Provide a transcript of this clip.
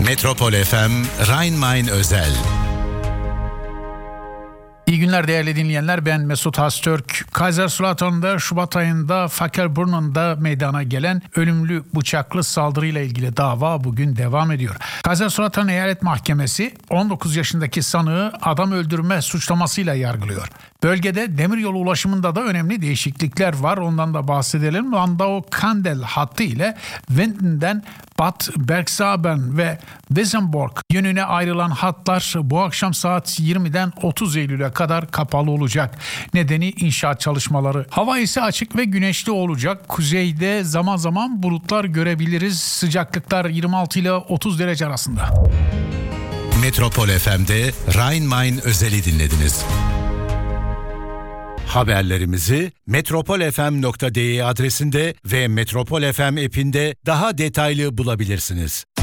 Metropol FM Rhein-Main özel. İyi günler değerli dinleyenler, ben Mesut Hastürk. Kaiserslautern'da Şubat ayında Fackelbrunnen'da meydana gelen ölümlü bıçaklı saldırıyla ilgili dava bugün devam ediyor. Kaiserslautern Eyalet Mahkemesi 19 yaşındaki sanığı adam öldürme suçlamasıyla yargılıyor. Bölgede demiryolu ulaşımında da önemli değişiklikler var, ondan da bahsedelim. Landau-Kandel hattı ile Winden'den Bad Bergsaben ve Wissembourg yönüne ayrılan hatlar bu akşam saat 20'den 30 Eylül'e kadar kapalı olacak. Nedeni inşaat çalışmaları. Hava ise açık ve güneşli olacak. Kuzeyde zaman zaman bulutlar görebiliriz. Sıcaklıklar 26 ile 30 derece arasında. Metropol FM'de Rhein-Main özeli dinlediniz. Haberlerimizi metropolfm.de adresinde ve Metropol FM app'inde daha detaylı bulabilirsiniz.